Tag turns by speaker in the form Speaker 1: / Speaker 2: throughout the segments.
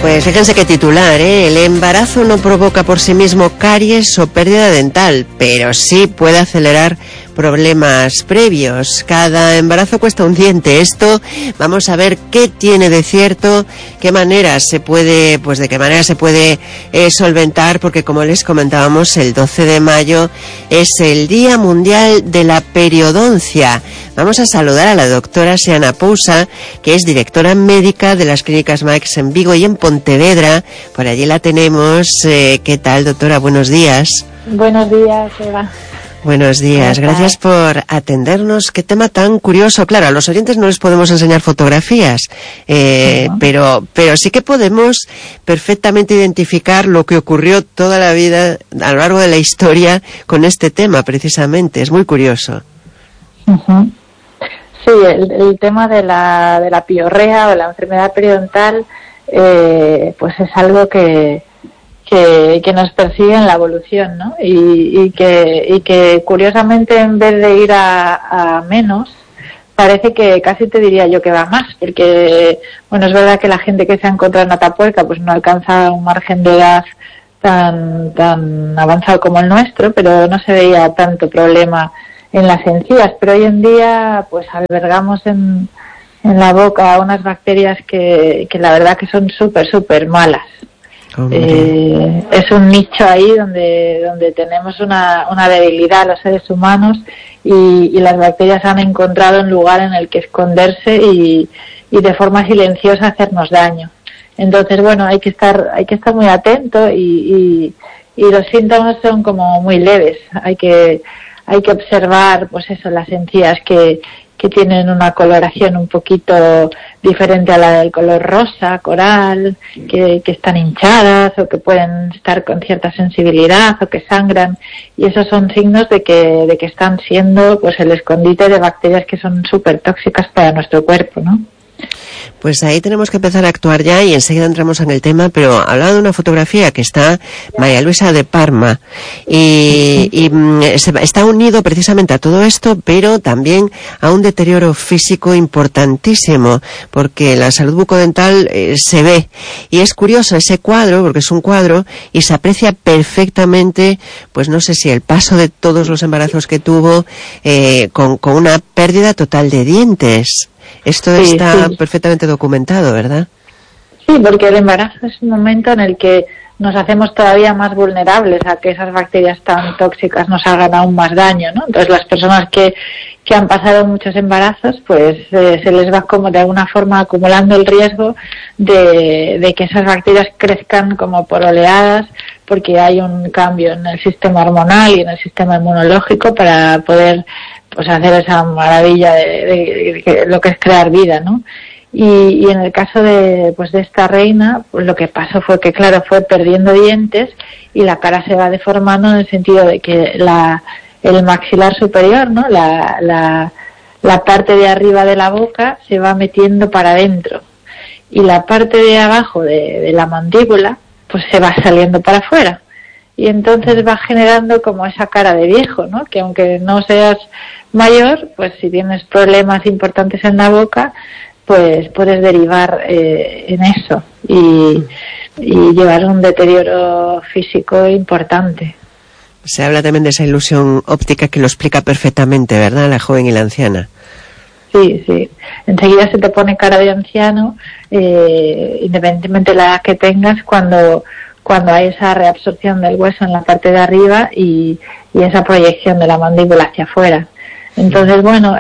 Speaker 1: Pues fíjense qué titular, ¿eh? El embarazo no provoca por sí mismo caries o pérdida dental, pero sí puede acelerar problemas previos. Cada embarazo cuesta un diente. Esto vamos a ver qué tiene de cierto, qué maneras se puede, pues de qué manera se puede solventar, porque como les comentábamos, el 12 de mayo es el Día Mundial de la Periodoncia. Vamos a saludar a la doctora Seana Pousa, que es directora médica de las clínicas Max en Vigo y en Pontevedra. Por allí la tenemos. ¿Qué tal, doctora? Buenos días.
Speaker 2: Buenos días, Eva.
Speaker 1: Buenos días, gracias por atendernos. Qué tema tan curioso. Claro, a los oyentes no les podemos enseñar fotografías, pero sí que podemos perfectamente identificar lo que ocurrió toda la vida, a lo largo de la historia, con este tema, precisamente. Es muy curioso.
Speaker 2: Uh-huh. Sí, el tema de la piorrea o la enfermedad periodontal, pues es algo que nos persigue en la evolución, ¿no? Y que curiosamente, en vez de ir a menos, parece que casi te diría yo que va más, porque bueno, es verdad que la gente que se ha encontrado en Atapuerca pues no alcanza un margen de edad tan avanzado como el nuestro, pero no se veía tanto problema en las encías. Pero hoy en día pues albergamos en la boca unas bacterias que la verdad que son súper malas. Es un nicho ahí donde tenemos una debilidad los seres humanos, y las bacterias han encontrado un lugar en el que esconderse y de forma silenciosa hacernos daño. Entonces, bueno, hay que estar muy atento, y los síntomas son como muy leves. Hay que observar, pues eso, las encías que tienen una coloración un poquito diferente a la del color rosa, coral, que están hinchadas o que pueden estar con cierta sensibilidad o que sangran, y esos son signos de que están siendo pues el escondite de bacterias que son súper tóxicas para nuestro cuerpo, ¿no?
Speaker 1: Pues ahí tenemos que empezar a actuar ya, y enseguida entramos en el tema, pero hablaba de una fotografía que está María Luisa de Parma, y está unido precisamente a todo esto, pero también a un deterioro físico importantísimo, porque la salud bucodental se ve, y es curioso ese cuadro, porque es un cuadro, y se aprecia perfectamente, pues no sé si el paso de todos los embarazos que tuvo, con una pérdida total de dientes. Esto está perfectamente documentado, ¿verdad?
Speaker 2: Sí, porque el embarazo es un momento en el que nos hacemos todavía más vulnerables a que esas bacterias tan tóxicas nos hagan aún más daño, ¿no? Entonces las personas que han pasado muchos embarazos, pues se les va como de alguna forma acumulando el riesgo de que esas bacterias crezcan como por oleadas, porque hay un cambio en el sistema hormonal y en el sistema inmunológico para poder pues hacer esa maravilla de lo que es crear vida, ¿no? Y en el caso de esta reina, pues lo que pasó fue que, claro, fue perdiendo dientes, y la cara se va deformando en el sentido de que el maxilar superior, ¿no? La parte de arriba de la boca se va metiendo para adentro, y la parte de abajo de la mandíbula pues se va saliendo para afuera. Y entonces va generando como esa cara de viejo, ¿no? Que aunque no seas mayor, pues si tienes problemas importantes en la boca, pues puedes derivar en eso y llevar un deterioro físico importante.
Speaker 1: Se habla también de esa ilusión óptica que lo explica perfectamente, ¿verdad? La joven y la anciana.
Speaker 2: Sí. Enseguida se te pone cara de anciano, independientemente de la edad que tengas, cuando hay esa reabsorción del hueso en la parte de arriba y esa proyección de la mandíbula hacia afuera. Entonces, bueno,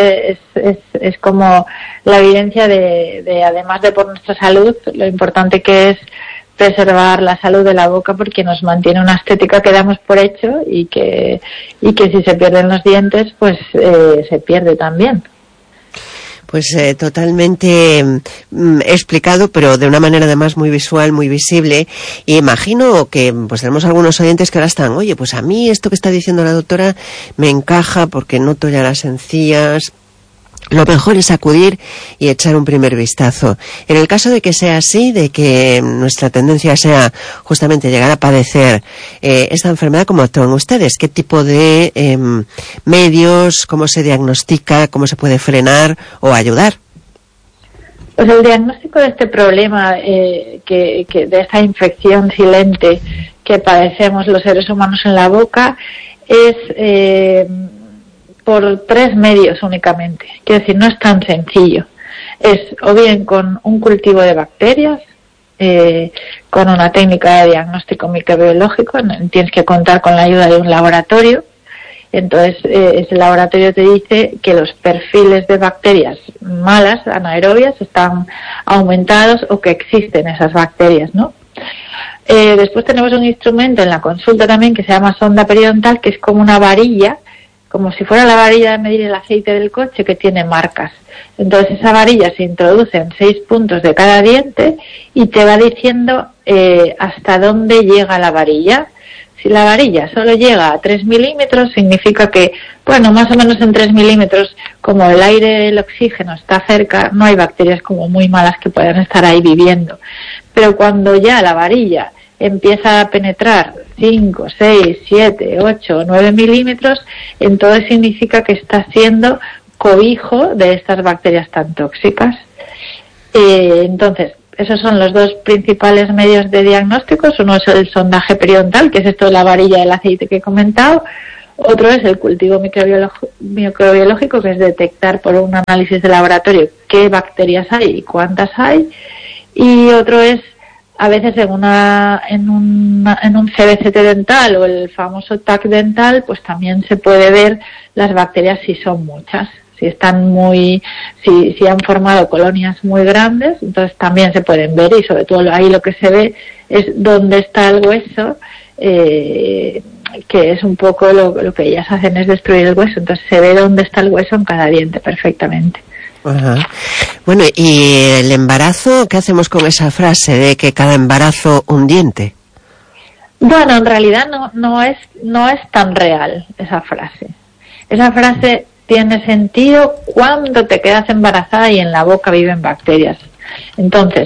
Speaker 2: es como la evidencia de además de por nuestra salud, lo importante que es preservar la salud de la boca, porque nos mantiene una estética que damos por hecho, y que si se pierden los dientes, pues se pierde también.
Speaker 1: Pues totalmente explicado, pero de una manera además muy visual, muy visible. Y imagino que pues tenemos algunos oyentes que ahora están, oye, pues a mí esto que está diciendo la doctora me encaja porque noto ya las encías. Lo mejor es acudir y echar un primer vistazo. En el caso de que sea así, de que nuestra tendencia sea justamente llegar a padecer esta enfermedad, ¿cómo actúan ustedes? ¿Qué tipo de medios, cómo se diagnostica, cómo se puede frenar o ayudar?
Speaker 2: Pues el diagnóstico de este problema, de esta infección silente que padecemos los seres humanos en la boca, es por 3 medios únicamente. Quiero decir, no es tan sencillo. Es o bien con un cultivo de bacterias, con una técnica de diagnóstico microbiológico, tienes que contar con la ayuda de un laboratorio. Entonces, ese laboratorio te dice que los perfiles de bacterias malas, anaerobias, están aumentados o que existen esas bacterias, ¿no? Después tenemos un instrumento en la consulta también que se llama sonda periodontal, que es como una varilla, como si fuera la varilla de medir el aceite del coche, que tiene marcas. Entonces esa varilla se introduce en 6 puntos de cada diente y te va diciendo hasta dónde llega la varilla. Si la varilla solo llega a 3 milímetros, significa que, bueno, más o menos en 3 milímetros, como el aire, el oxígeno está cerca, no hay bacterias como muy malas que puedan estar ahí viviendo. Pero cuando ya la varilla empieza a penetrar 5, 6, 7, 8, 9 milímetros, entonces significa que está siendo cobijo de estas bacterias tan tóxicas. Entonces, esos son los 2 principales medios de diagnósticos. Uno es el sondaje periodontal, que es esto de la varilla del aceite que he comentado. Otro es el cultivo microbiológico, que es detectar por un análisis de laboratorio qué bacterias hay y cuántas hay. Y otro es, a veces en un CBCT dental o el famoso TAC dental, pues también se puede ver las bacterias si son muchas. Si están si han formado colonias muy grandes, entonces también se pueden ver, y sobre todo ahí lo que se ve es dónde está el hueso, que es un poco lo que ellas hacen, es destruir el hueso, entonces se ve dónde está el hueso en cada diente perfectamente.
Speaker 1: Ajá. Bueno, ¿y el embarazo? ¿Qué hacemos con esa frase de que cada embarazo un diente?
Speaker 2: Bueno, en realidad no es tan real esa frase. Esa frase tiene sentido cuando te quedas embarazada y en la boca viven bacterias. Entonces,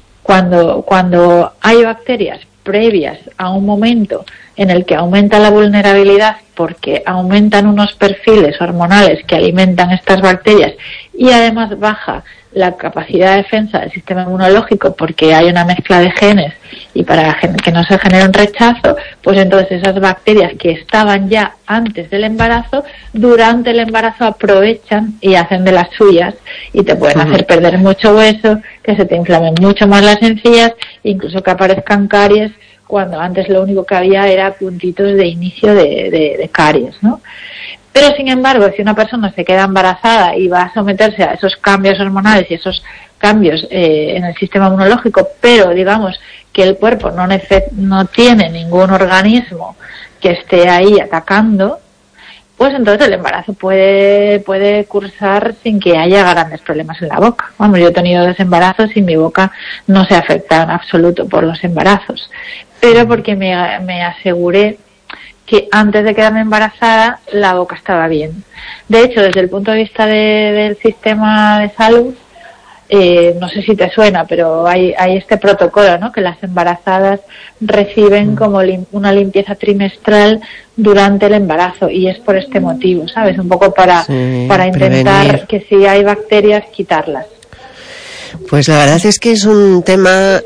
Speaker 2: cuando hay bacterias previas a un momento en el que aumenta la vulnerabilidad porque aumentan unos perfiles hormonales que alimentan estas bacterias y además baja la capacidad de defensa del sistema inmunológico porque hay una mezcla de genes y para que no se genere un rechazo, pues entonces esas bacterias que estaban ya antes del embarazo, durante el embarazo aprovechan y hacen de las suyas y te pueden hacer perder mucho hueso, que se te inflamen mucho más las encías, incluso que aparezcan caries, cuando antes lo único que había era puntitos de inicio de caries, ¿no? Pero, sin embargo, si una persona se queda embarazada y va a someterse a esos cambios hormonales y esos cambios en el sistema inmunológico, pero digamos que el cuerpo no tiene ningún organismo que esté ahí atacando, pues entonces el embarazo puede cursar sin que haya grandes problemas en la boca. Bueno, yo he tenido 2 embarazos y mi boca no se afecta en absoluto por los embarazos, pero porque me aseguré que antes de quedarme embarazada la boca estaba bien. De hecho, desde el punto de vista del sistema de salud, no sé si te suena, pero hay este protocolo, ¿no? Que las embarazadas reciben como una limpieza trimestral durante el embarazo, y es por este motivo, ¿sabes? Un poco para intentar prevenir que si hay bacterias, quitarlas.
Speaker 1: Pues la verdad es que es un tema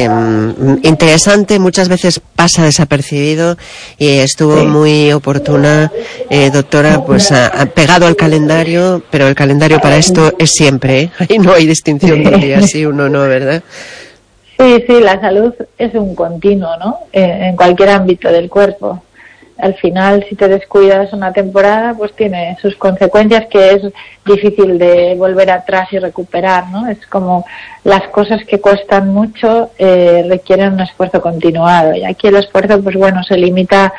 Speaker 1: interesante, muchas veces pasa desapercibido y estuvo muy oportuna, doctora, pues pegado al calendario, pero el calendario para esto es siempre, ahí no hay distinción de un día sí, uno no, ¿verdad?
Speaker 2: Sí, la salud es un continuo, ¿no? En cualquier ámbito del cuerpo. Al final, si te descuidas una temporada, pues tiene sus consecuencias, que es difícil de volver atrás y recuperar, ¿no? Es como las cosas que cuestan mucho requieren un esfuerzo continuado, y aquí el esfuerzo, pues bueno, se limita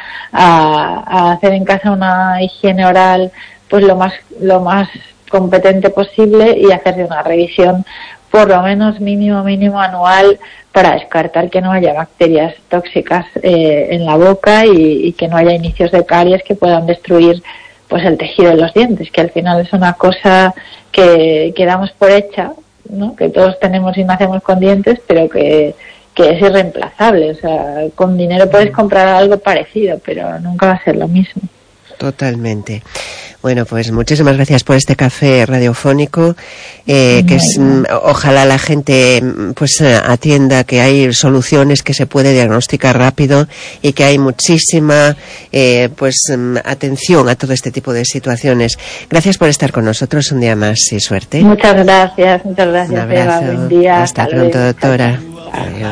Speaker 2: a hacer en casa una higiene oral pues lo más competente posible y hacerse una revisión por lo menos mínimo anual para descartar que no haya bacterias tóxicas en la boca y que no haya inicios de caries que puedan destruir pues el tejido de los dientes, que al final es una cosa que damos por hecha, ¿no? Que todos tenemos y nacemos con dientes, pero que es irreemplazable. O sea, con dinero puedes comprar algo parecido, pero nunca va a ser lo mismo.
Speaker 1: Totalmente. Bueno, pues muchísimas gracias por este café radiofónico, que es, ojalá la gente pues atienda que hay soluciones, que se puede diagnosticar rápido y que hay muchísima atención a todo este tipo de situaciones. Gracias por estar con nosotros un día más y suerte.
Speaker 2: Muchas gracias,
Speaker 1: Un abrazo.
Speaker 2: Eva. Buen día.
Speaker 1: Hasta pronto, doctora. Adiós.